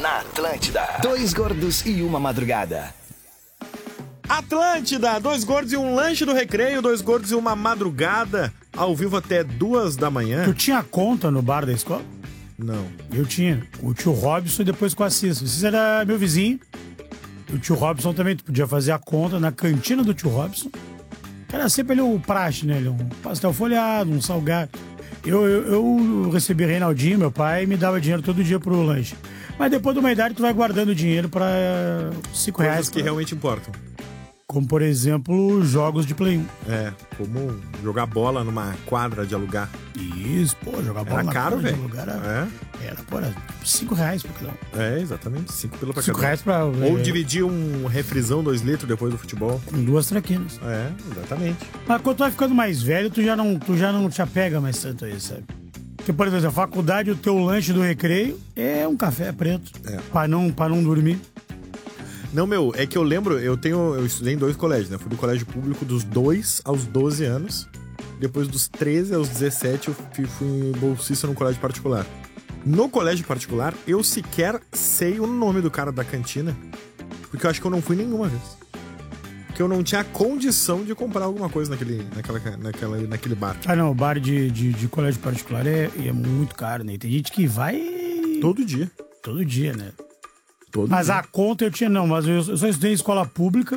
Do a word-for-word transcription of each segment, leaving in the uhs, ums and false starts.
na Atlântida. Dois gordos e uma madrugada. Atlântida, dois gordos e um lanche do recreio, dois gordos e uma madrugada, ao vivo até duas da manhã. Tu tinha conta no bar da escola? Não. Eu tinha. O tio Robson e depois com o Assis. O Assis era meu vizinho. O tio Robson também, tu podia fazer a conta na cantina do tio Robson. Era sempre ali o praxe, né? Um pastel folhado, um salgado. Eu, eu, eu recebi Reinaldinho, meu pai, e me dava dinheiro todo dia pro lanche. Mas depois de uma idade, tu vai guardando dinheiro pra cinco reais. Coisas que pra... realmente importam. Como, por exemplo, jogos de Play um. É, como jogar bola numa quadra de alugar. Isso, pô, jogar bola era na caro, quadra de velho. alugar. Era, é. era, pô, era cinco reais pra cada um. É, exatamente, cinco pelo pra cinco cada um. reais pra... Ou é, dividir um refrisão, dois litros depois do futebol. Com duas traquinas. É, exatamente. Mas quando tu vai ficando mais velho, tu já não, tu já não te apega mais tanto a isso, sabe? Porque, por exemplo, a faculdade, o teu lanche do recreio é um café preto. É. Pra não, pra não dormir. Não, meu, é que eu lembro, eu tenho, eu estudei em dois colégios, né? Fui do colégio público dos dois aos doze anos. Depois dos treze aos dezessete eu fui, fui bolsista no colégio particular. No colégio particular, eu sequer sei o nome do cara da cantina, porque eu acho que eu não fui nenhuma vez. Porque eu não tinha condição de comprar alguma coisa naquele, naquela, naquela, naquele bar. Ah, não, o bar de, de, de colégio particular é, é muito caro, né? Tem gente que vai... Todo dia. Todo dia, né? Todo mas dia. A conta eu tinha, não, mas eu, eu só estudei em escola pública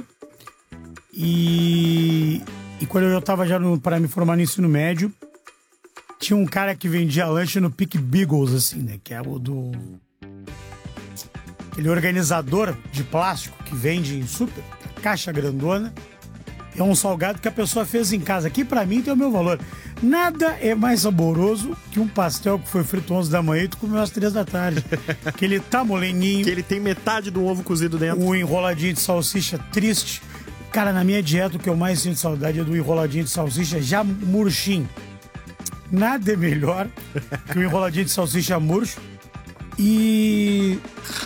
e, e quando eu tava já no, para me formar no ensino médio, tinha um cara que vendia lanche no Pick Beagles, assim, né? Que é o do... Aquele organizador de plástico que vende em super, caixa grandona. É um salgado que a pessoa fez em casa. Aqui pra mim tem o meu valor. Nada é mais saboroso que um pastel que foi frito onze da manhã e tu comeu às três da tarde. Que ele tá moleninho. Que ele tem metade do ovo cozido dentro. O enroladinho de salsicha triste. Cara, na minha dieta o que eu mais sinto saudade é do enroladinho de salsicha já murchinho. Nada é melhor que o enroladinho de salsicha murcho. E...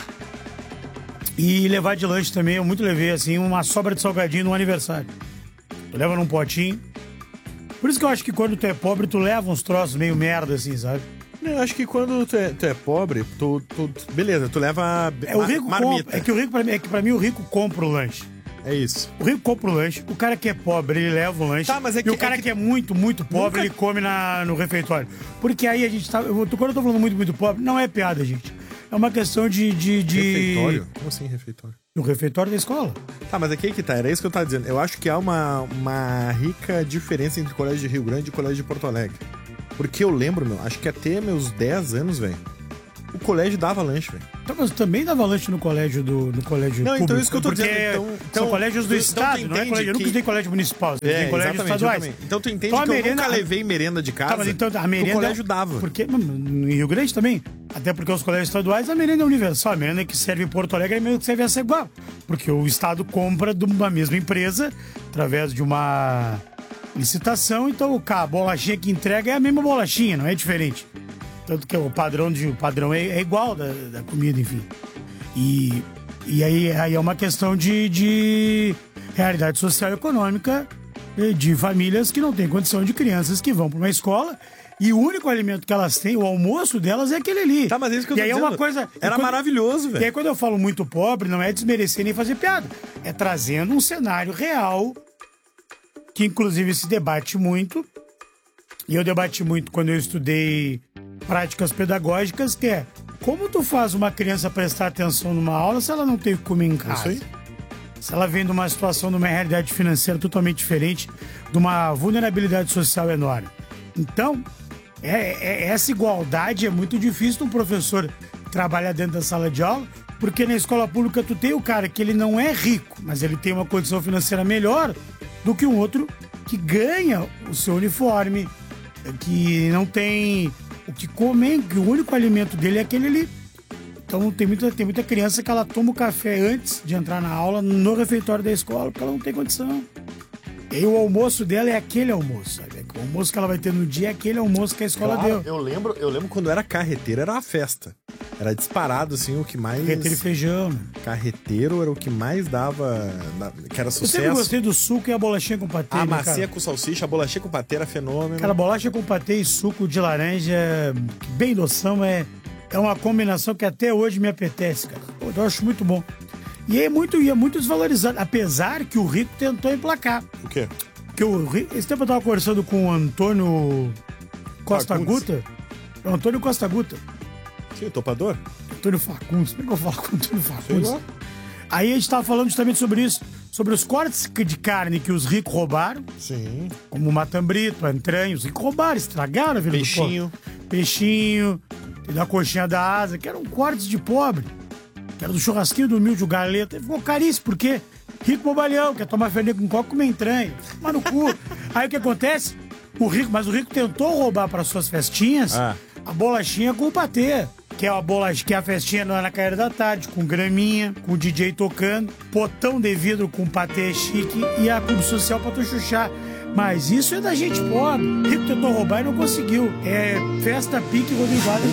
E levar de lanche também, eu muito levei, assim, uma sobra de salgadinho no aniversário. Tu leva num potinho. Por isso que eu acho que quando tu é pobre, tu leva uns troços meio merda, assim, sabe? Eu acho que quando tu é, tu é pobre, tu, tu... Beleza, tu leva é, o rico marmita. Compra, é que o rico, pra mim, é que pra mim, o rico compra o lanche. É isso. O rico compra o lanche, o cara que é pobre, ele leva o lanche. Tá, mas é que, e o cara é que... que é muito, muito pobre, nunca... ele come na, no refeitório. Porque aí a gente tá... Eu, quando eu tô falando muito, muito pobre, não é piada, gente. É uma questão de... de, de... Refeitório? Como assim refeitório? No refeitório da escola. Tá, mas aqui que tá, era isso que eu tava dizendo. Eu acho que há uma, uma rica diferença entre o colégio de Rio Grande e o colégio de Porto Alegre. Porque eu lembro, meu, acho que até meus dez anos, velho, o colégio dava lanche, velho. Então, mas também dava lanche no colégio do no colégio Não, público. então isso que eu tô porque dizendo. Então, são então, colégios do então, estado, então não é colégio. Eu nunca que... estudei colégio municipal, eu é, em colégios estaduais. Então tu entende então, que merenda, eu nunca levei merenda de casa. Tá, mas então a merenda, o colégio dava. Porque no Rio Grande também. Até porque os colégios estaduais, a merenda é universal. A merenda que serve em Porto Alegre é a merenda que serve a Ceguá. Porque o estado compra de uma mesma empresa, através de uma licitação. Então a bolachinha que entrega é a mesma bolachinha, não é diferente. Tanto que o padrão, de, o padrão é, é igual da, da comida, enfim. E, e aí, aí é uma questão de, de realidade social e econômica de famílias que não têm condição, de crianças que vão para uma escola e o único alimento que elas têm, o almoço delas, é aquele ali. Tá, mas é isso que eu tô e aí dizendo. É uma coisa, Era quando, maravilhoso, velho. E aí quando eu falo muito pobre, não é desmerecer nem fazer piada. É trazendo um cenário real que inclusive se debate muito. E eu debati muito quando eu estudei práticas pedagógicas, que é como tu faz uma criança prestar atenção numa aula se ela não tem o que comer em casa? Isso aí. Se ela vem de uma situação, de uma realidade financeira totalmente diferente, de uma vulnerabilidade social enorme. Então, é, é, essa igualdade é muito difícil um professor trabalhar dentro da sala de aula, porque na escola pública tu tem o cara que ele não é rico, mas ele tem uma condição financeira melhor do que um outro que ganha o seu uniforme, que não tem o que comer, que o único alimento dele é aquele ali. Então tem muita, tem muita criança que ela toma o café antes de entrar na aula no refeitório da escola, porque ela não tem condição. E aí o almoço dela é aquele almoço, sabe? O almoço que ela vai ter no dia é aquele almoço que a escola claro, deu. Eu lembro, eu lembro quando era carreteiro, era a festa. Era disparado, assim, o que mais... Carreteiro e feijão. Né? Carreteiro era o que mais dava, que era sucesso. Eu sempre gostei do suco e a bolachinha com patê. A né, massinha cara? com salsicha, a bolachinha com patê era fenômeno. Cara, bolacha com patê e suco de laranja, bem doção, é, é uma combinação que até hoje me apetece, cara. Eu acho muito bom. E é muito, e é muito desvalorizado, apesar que o Rico tentou emplacar. O quê? Porque o Rico, esse tempo eu tava conversando com o Antônio Costa Fagundes. Guta. É o Antônio Costa Guta. Sim, o topador? Antônio Facundes. Como é que eu falo com o Antônio Facundes? Sei lá. Aí a gente tava falando justamente sobre isso, sobre os cortes de carne que os ricos roubaram, Sim. como o matambrito, a entranha, os ricos roubaram, estragaram a vida Peixinho. do povo. Peixinho, da coxinha da asa, que eram cortes de pobre, que era do churrasquinho do humilde, o galeta, e ficou caríssimo, porque rico bobalhão, quer tomar fernet com coca, comer entranha, mas no cu. Aí o que acontece? O rico, mas o rico tentou roubar para suas festinhas Ah. a bolachinha com o patê. Que é a bolacha, que é a festinha não é na caída da tarde, com graminha, com o D J tocando, potão de vidro com patê chique e a clube social pra tu chuchar. Mas isso é da gente pobre. Rico tentou roubar e não conseguiu. É festa pique Rodrigo Vale.